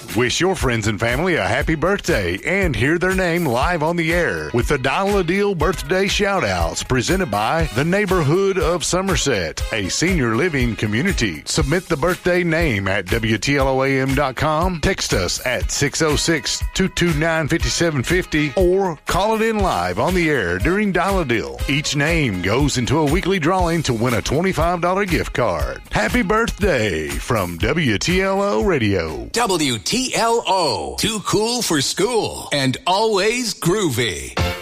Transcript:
Wish your friends and family a happy birthday and hear their name live on the air with the Dial a Deal birthday shout-outs presented by the Neighborhood of Somerset, a senior living community. Submit the birthday name at WTLOAM.com, text us at 606-229-5750, or call it in live on the air during Dial a Deal. Each name goes into a weekly drawing to win a $25 gift card. Happy birthday from WTLO Radio. WTLO, too cool for school and always groovy.